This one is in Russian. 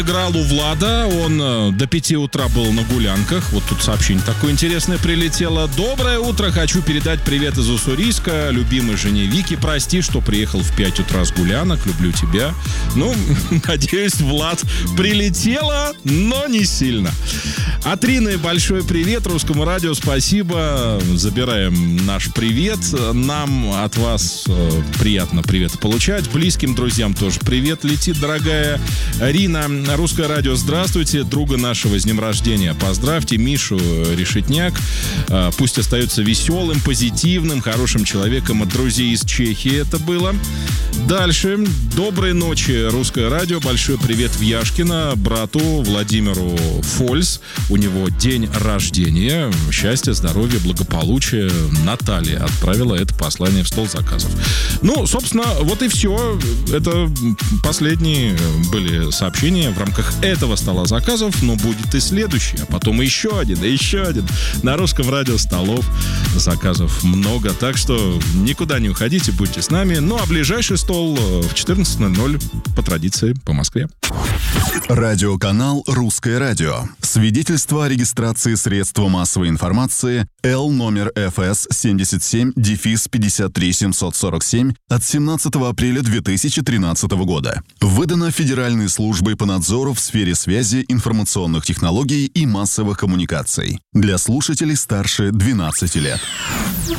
Играл у Влада, он до 5 утра был на гулянках. Вот тут сообщение такое интересное прилетело. Доброе утро, хочу передать привет из Уссурийска любимой жене Вики. Прости, что приехал в 5 утра с гулянок, люблю тебя. Ну, надеюсь, Влад, прилетело, но не сильно. От Рины большой привет, Русскому радио спасибо. Забираем наш привет. Нам от вас приятно привет получать. Близким друзьям тоже привет летит, дорогая Рина. Русское радио, здравствуйте. Друга нашего с днем рождения поздравьте, Мишу Решетняк. Пусть остается веселым, позитивным, хорошим человеком. От друзей из Чехии это было. Дальше. Доброй ночи, Русское радио. Большой привет в Яшкино брату Владимиру Фольс. У него день рождения. Счастья, здоровья, благополучия. Наталья отправила это послание в стол заказов. Ну, собственно, вот и все. Это последние были сообщения в рамках этого стола заказов, но будет и следующий, а потом еще один, и еще один. На Русском радио столов заказов много, так что никуда не уходите, будьте с нами. Ну, а ближайший стол в 14:00 по традиции по Москве. Радиоканал «Русское радио». Свидетельство о регистрации средства массовой информации Л номер ФС 77-53747 от 17 апреля 2013 года. Выдано Федеральной службой по надзору в сфере связи, информационных технологий и массовых коммуникаций. Для слушателей старше 12 лет.